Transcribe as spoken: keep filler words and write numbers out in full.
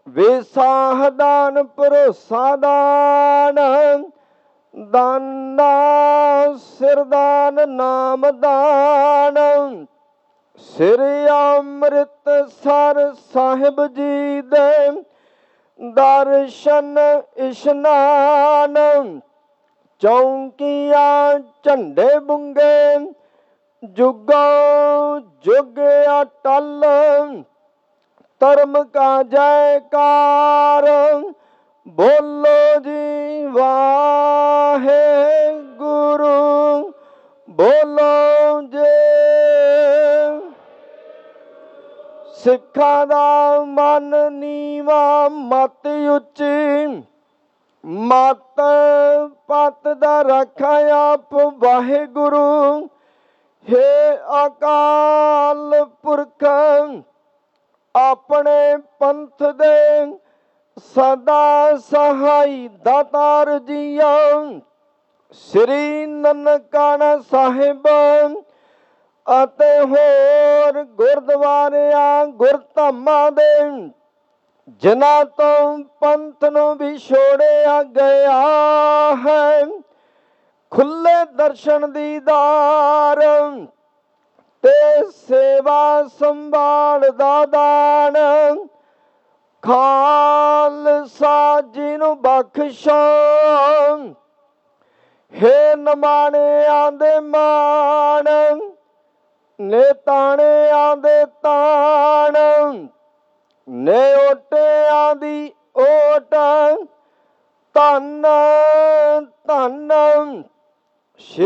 ਵੇਸਾਹ ਦਾਨ ਭਰੋਸਾ ਦਾਨ, ਦਾਨਾ ਸਿਰਦਾਨ ਨਾਮ ਦਾਨ। ਸ੍ਰੀ ਅੰਮ੍ਰਿਤਸਰ ਸਾਹਿਬ ਜੀ ਦੇ ਦਰਸ਼ਨ ਇਸ਼ਨਾਨ, ਚੌਂਕੀਆਂ ਝੰਡੇ ਬੁੰਗੇ ਜੁਗੋ ਜੁਗ ਅਟਲ। ਧਰਮ ਕਾ ਜੈਕਾਰ ਬੋਲੋ ਜੀ ਵਾਹਿਗੁਰੂ, ਬੋਲੋ ਜੀ। ਸਿੱਖਾਂ ਦਾ ਮਨ ਨੀਵਾਂ ਮਤ ਉੱਚੀ, ਮਤ ਪਤ ਦਾ ਰੱਖਾ ਆਪ ਵਾਹਿਗੁਰੂ। ਹੇ ਅਕਾਲ ਪੁਰਖ ਆਪਣੇ ਪੰਥ ਦੇ ਸਦਾ ਸਹਾਈ ਦਾਤਾਰ ਜੀਓ। ਸ੍ਰੀ ਨਨਕਾਣਾ ਸਾਹਿਬ ਅਤੇ ਹੋਰ ਗੁਰਦੁਆਰਿਆਂ ਗੁਰਧਾਮਾਂ ਦੇ ਜਿਨ੍ਹਾਂ ਤੋਂ ਪੰਥ ਨੂੰ ਵਿਛੋੜਿਆ ਗਿਆ ਹੈ, ਖੁੱਲੇ ਦਰਸ਼ਨ ਦੀਦਾਰ ਤੇ ਸੇਵਾ ਸੰਭਾਲ ਦਾ ਦਾਨ ਖਾਲਸਾ ਜੀ ਨੂੰ ਬਖਸ਼ੋ। ਹੇ ਨਿਮਾਣਿਆਂ ਦੇ ਮਾਣ, ਨਿਤਾਣਿਆਂ ਦੇ ਤਾਣ, ਨਿਓਟਿਆਂ ਦੀ ਓਟ, ਧੰਨ ਧੰਨ